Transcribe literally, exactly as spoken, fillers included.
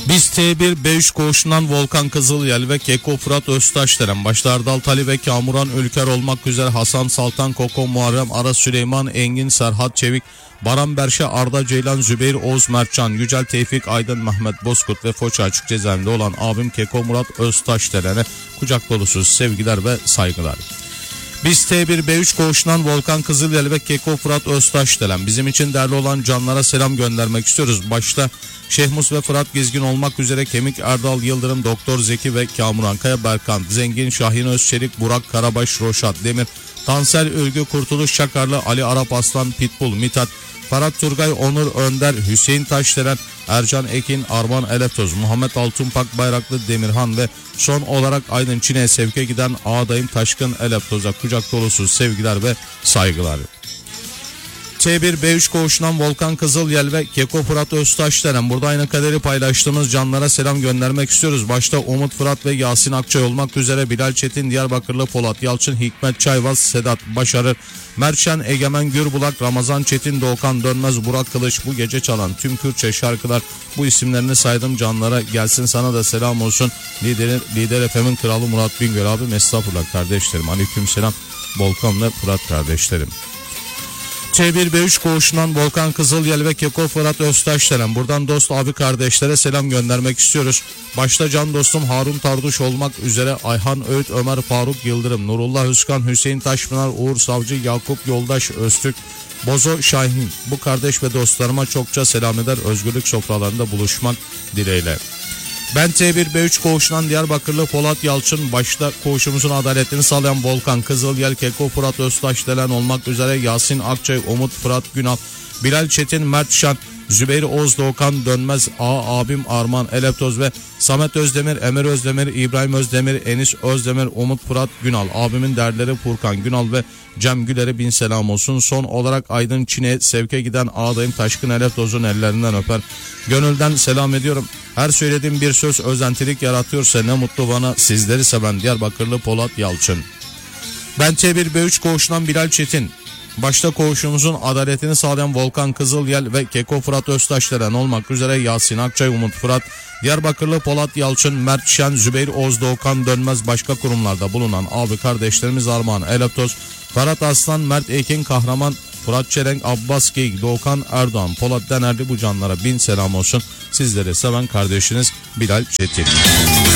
Biz T bir B üç koğuşundan Volkan Kızılyel ve Keko Fırat Öztaşdelen, başta Erdal Tali ve Kamuran Ülker olmak üzere Hasan Saltan, Koko Muharrem, Aras Süleyman, Engin, Serhat Çevik, Baran Berşe, Arda Ceylan, Zübeyir Oğuz Mertcan, Yücel Tevfik Aydın, Mehmet Bozkurt ve Foça Açık Cezaevinde olan abim Keko Murat Öztaşdelen'e kucak dolusu sevgiler ve saygılar. Biz T bir B üç koğuşundan Volkan Kızılyel ve Keko Fırat Öztaşdelen, bizim için değerli olan canlara selam göndermek istiyoruz. Başta Şehmus ve Fırat Gizgin olmak üzere Kemik, Erdal Yıldırım, Doktor Zeki ve Kamuran Kaya, Berkan Zengin, Şahin Özçelik, Burak Karabaş, Roşat Demir, Tansel Ülgü, Kurtuluş Şakarlı, Ali Arap Aslan, Pitbull Mithat, Ferhat Turgay, Onur Önder, Hüseyin Taşdelen, Ercan Ekin, Arman Eletoz, Muhammed Altunpak Bayraklı, Demirhan ve son olarak Aydın Çin'e sevke giden ağadayım Taşkın Eletoz'a kucak dolusu sevgiler ve saygılar. T bir B üç koğuşundan Volkan Kızılyel ve Keko Fırat Öztaşdelen, burada aynı kaderi paylaştığımız canlara selam göndermek istiyoruz. Başta Umut Fırat ve Yasin Akçay olmak üzere Bilal Çetin, Diyarbakırlı Polat Yalçın, Hikmet Çayvaz, Sedat Başarır, Mertşen Egemen Gürbulak, Ramazan Çetin, Doğukan Dönmez, Burak Kılıç, bu gece çalan tüm Kürtçe şarkılar, bu isimlerini saydım canlara, gelsin sana da selam olsun. Lider, Lider F M'in kralı Murat Bingöl abim, estağfurullah kardeşlerim, aleyküm selam Volkan ve Fırat kardeşlerim. T bir B üç koğuşundan Volkan Kızılyel ve Keko Fırat Öztaşdelen, buradan dost abi kardeşlere selam göndermek istiyoruz. Başta can dostum Harun Tarduş olmak üzere Ayhan Öğüt, Ömer Faruk Yıldırım, Nurullah Özkan, Hüseyin Taşpınar, Uğur Savcı, Yakup Yoldaş Öztürk, Bozo Şahin, bu kardeş ve dostlarıma çokça selam eder, özgürlük sofralarında buluşmak dileğiyle. Ben T bir B üç koğuşundan Diyarbakırlı Polat Yalçın, başta koğuşumuzun adaletini sağlayan Volkan Kızılyel, Keko Fırat Öztaşdelen olmak üzere Yasin Akçay, Umut Fırat Günal, Bilal Çetin, Mert Şan, Zübeyir Oğuz, Doğukan Dönmez, A abim Arman Eletoz ve Samet Özdemir, Emir Özdemir, İbrahim Özdemir, Enis Özdemir, Umut Fırat Günal, abimin derleri Furkan Günal ve Cem Güler'e bin selam olsun. Son olarak Aydın Çin'e sevke giden ağadayım Taşkın Eletoz'un ellerinden öper, gönülden selam ediyorum. Her söylediğim bir söz özentilik yaratıyorsa ne mutlu bana, sizleri seven Diyarbakırlı Polat Yalçın. Ben T bir B üç koğuşundan Bilal Çetin, başta koğuşumuzun adaletini sağlayan Volkan Kızılyel ve Keko Fırat Öztaşdelen olmak üzere Yasin Akçay, Umut Fırat, Diyarbakırlı Polat Yalçın, Mert Şen, Zübeyir Oğuz, Doğukan Dönmez, başka kurumlarda bulunan abi kardeşlerimiz Armağan Eletoz, Ferhat Aslan, Mert Ekin Kahraman, Fırat Çelenk, Abbas Geyik, Doğukan Erdoğan, Polat Denerli, bu canlara bin selam olsun. Sizleri seven kardeşiniz Bilal Çetin.